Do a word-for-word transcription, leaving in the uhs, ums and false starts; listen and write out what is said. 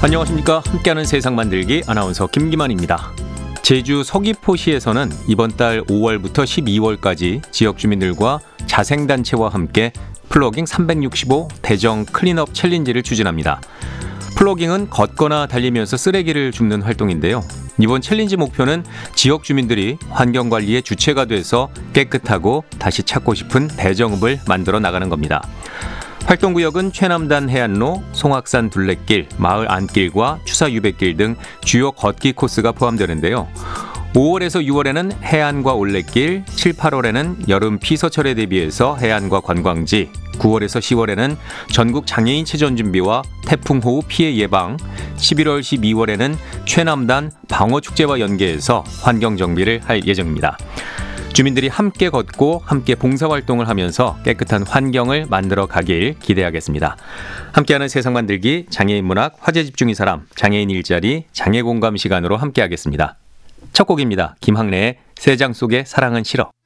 안녕하십니까. 함께하는 세상 만들기 아나운서 김기만입니다. 제주 서귀포시에서는 이번 달 오월부터 십이월까지 지역 주민들과 자생단체와 함께 플로깅 삼백육십오 대정 클린업 챌린지를 추진합니다. 플로깅은 걷거나 달리면서 쓰레기를 줍는 활동인데요. 이번 챌린지 목표는 지역 주민들이 환경관리의 주체가 돼서 깨끗하고 다시 찾고 싶은 대정읍을 만들어 나가는 겁니다. 활동구역은 최남단 해안로, 송악산 둘레길, 마을 안길과 추사 유백길 등 주요 걷기 코스가 포함되는데요. 오월에서 유월에는 해안과 올레길, 칠, 팔월에는 여름 피서철에 대비해서 해안과 관광지, 구월에서 시월에는 전국 장애인 체전 준비와 태풍호우 피해 예방, 십일월, 십이월에는 최남단 방어축제와 연계해서 환경 정비를 할 예정입니다. 주민들이 함께 걷고 함께 봉사활동을 하면서 깨끗한 환경을 만들어 가길 기대하겠습니다. 함께하는 세상 만들기 장애인 문학 화제 집중이 사람 장애인 일자리 장애 공감 시간으로 함께하겠습니다. 첫 곡입니다. 김학래의 세 장 속에 사랑은 싫어.